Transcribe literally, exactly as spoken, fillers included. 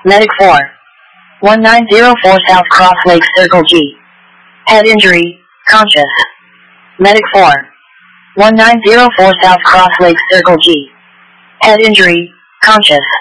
Medic four. one nine zero four South Cross Lake Circle G. Head injury, conscious. Medic four. one nine zero four South Cross Lake Circle G. Head injury, conscious.